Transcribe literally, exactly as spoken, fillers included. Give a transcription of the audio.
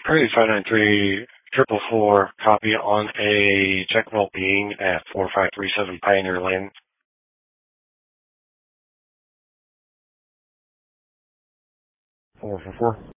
Crazy five nine three triple four, copy on a check well-being at four five three seven Pioneer Lane. four four four.